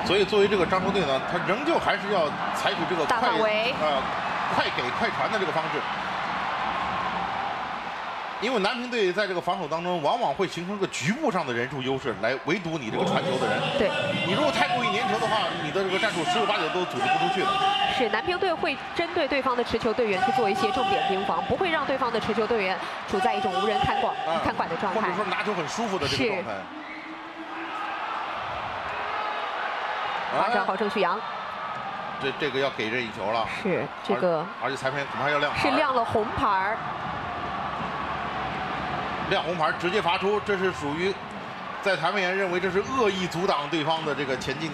所以作为这个张球队呢，他仍旧还是要采取这个大范围快给快传的这个方式。因为南平队在这个防守当中，往往会形成个局部上的人数优势，来围堵你这个传球的人。 对， 你如果太过于粘球的话，你的这个战术十有八九都组织不出去的。是， 南平队会针对对方的持球队员去做一些重点盯防，不会让对方的持球队员处在一种无人看管的状态， 或者说拿球很舒服的这个状态。 抓好郑旭阳。 这个要给任意球了。 是这个， 而且裁判恐怕要亮牌。 是亮了红牌。 亮红牌直接罚出，这是属于在裁判员认为这是恶意阻挡对方的这个前进。